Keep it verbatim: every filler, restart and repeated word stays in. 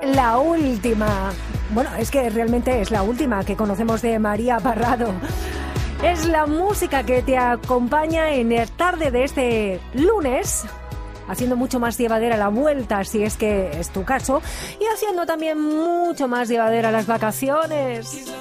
la última. Bueno, es que realmente es la última que conocemos de María Parrado. Es la música que te acompaña en la tarde de este lunes, haciendo mucho más llevadera la vuelta, si es que es tu caso, y haciendo también mucho más llevadera las vacaciones.